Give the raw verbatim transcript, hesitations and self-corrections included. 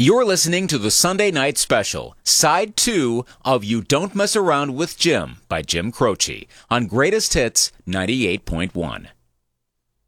You're listening to the Sunday Night Special, Side two of You Don't Mess Around with Jim by Jim Croce on Greatest Hits ninety-eight point one.